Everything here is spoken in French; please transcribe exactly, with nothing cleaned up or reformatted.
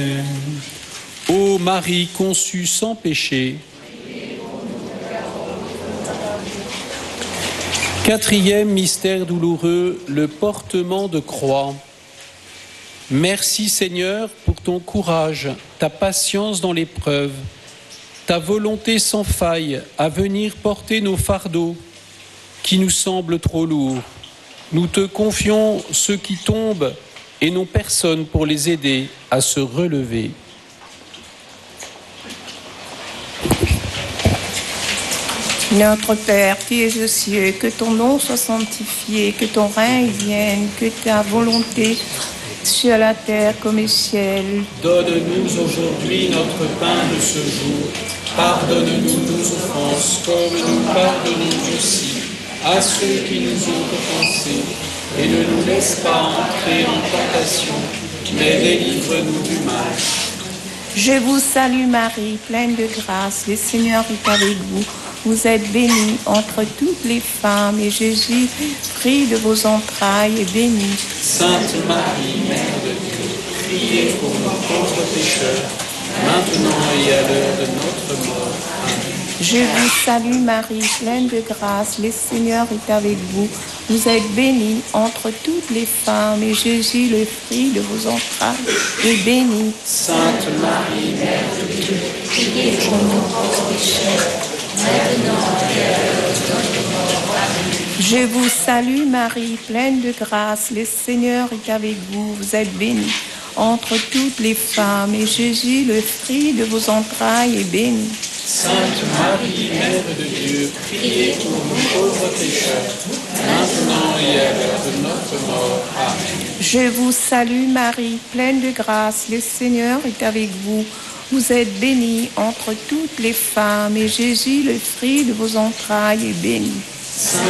Ô Marie conçue sans péché. Quatrième mystère douloureux, le portement de croix. Merci Seigneur pour ton courage, ta patience dans l'épreuve, ta volonté sans faille à venir porter nos fardeaux qui nous semblent trop lourds. Nous te confions ceux qui tombent et n'ont personne pour les aider à se relever. Notre Père qui es aux cieux, que ton nom soit sanctifié, que ton règne vienne, que ta volonté sur la terre comme au ciel. Donne-nous aujourd'hui notre pain de ce jour. Pardonne-nous nos offenses, comme nous pardonnons aussi à ceux qui nous ont offensés. Et ne nous laisse pas entrer en tentation, mais délivre-nous du mal. Je vous salue Marie, pleine de grâce, le Seigneur est avec vous. Vous êtes bénie entre toutes les femmes, et Jésus, fruit de vos entrailles, est béni. Sainte Marie, Mère de Dieu, priez pour nos pauvres pécheurs, maintenant et à l'heure de notre mort. Amen. Je vous salue Marie, pleine de grâce, le Seigneur est avec vous. Vous êtes bénie entre toutes les femmes, et Jésus, le fruit de vos entrailles, est béni. Sainte Marie, Mère de Dieu, priez pour nos pauvres pécheurs, maintenant et à l'heure de notre mort. Amen. Je vous salue Marie, pleine de grâce, le Seigneur est avec vous. Vous êtes bénie entre toutes les femmes, et Jésus, le fruit de vos entrailles, est béni. Sainte Marie, Mère de Dieu, priez pour nos pauvres pécheurs, maintenant et à l'heure de notre mort. Amen. Je vous salue Marie, pleine de grâce, le Seigneur est avec vous. Vous êtes bénie entre toutes les femmes, et Jésus, le fruit de vos entrailles, est béni. Sainte